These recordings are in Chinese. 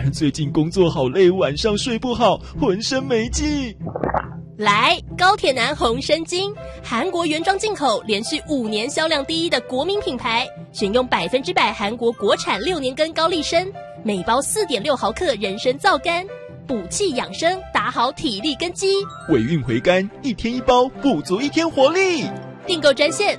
最近工作好累，晚上睡不好，浑身没劲。 来，高铁男红参精，韩国原装进口，连续5年销量第一的国民品牌，选用100%韩国国产6年根高丽参，每包4.6毫克人参皂苷，补气养生，打好体力根基。 尾韵回甘，1天1包，补足1天活力。 订购专线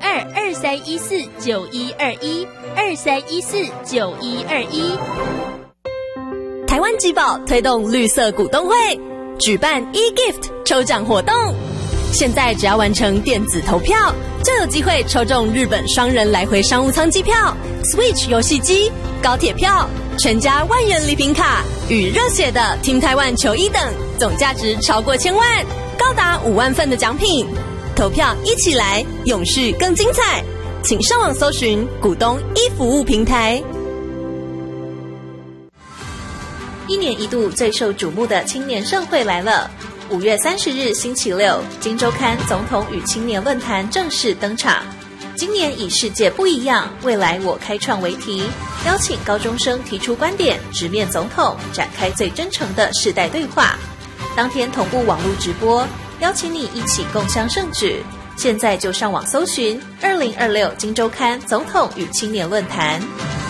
02-2314-9121，2314-9121。台湾集宝推动绿色股东会，举办 e-gift 抽奖活动，现在只要完成电子投票，就有机会抽中日本双人来回商务舱机票、Switch 游戏机、高铁票、全家万元礼品卡与热血的 Team Taiwan 球衣等，总价值超过1000万，高达5万份的奖品。投票一起来，永续更精彩！请上网搜寻股东e服务平台。 1年1度最受瞩目的青年盛会来了。5月30日星期六，今周刊总统与青年论坛正式登场。今年以世界不一样，未来我开创为题，邀请高中生提出观点，直面总统，展开最真诚的世代对话。当天同步网络直播，邀请你一起共襄盛举。现在就上网搜寻2026今周刊总统与青年论坛。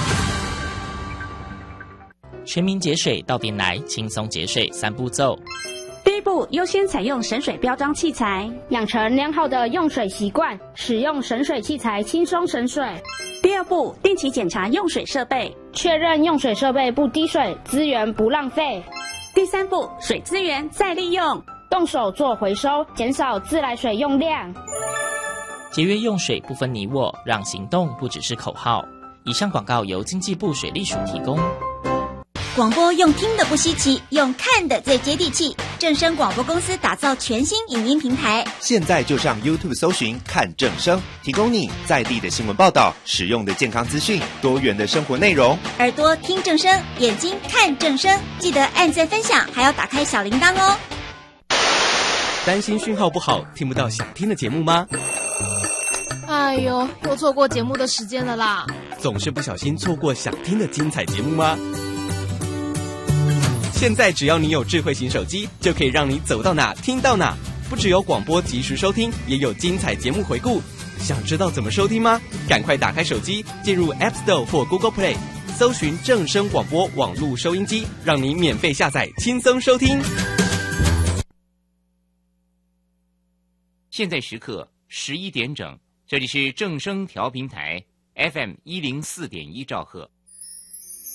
全民节水到点来，轻松节水3步骤。 第一步，优先采用省水标章器材， 养成良好的用水习惯，使用省水器材轻松省水。 第二步，定期检查用水设备， 确认用水设备不滴水，资源不浪费。 第三步，水资源再利用， 动手做回收，减少自来水用量。 节约用水不分你我，让行动不只是口号。以上广告由经济部水利署提供。 广播用听的不稀奇，用看的最接地气。正声广播公司打造全新影音平台， 现在就上 YouTube 搜寻看正声，提供你在地的新闻报道、实用的健康资讯、多元的生活内容。 耳朵听正声，眼睛看正声，记得按赞分享，还要打开小铃铛哦。 担心讯号不好，听不到想听的节目吗？ 哎呦，又错过节目的时间了啦！ 总是不小心错过想听的精彩节目吗？现在只要你有智慧型手机，就可以让你走到哪听到哪。不只有广播及时收听，也有精彩节目回顾。想知道怎么收听吗？赶快打开手机，进入 App Store 或 Google Play， 搜寻正声广播网络收音机，让你免费下载，轻松收听。 现在时刻11点整，这里是正声调频台 FM104.1兆赫。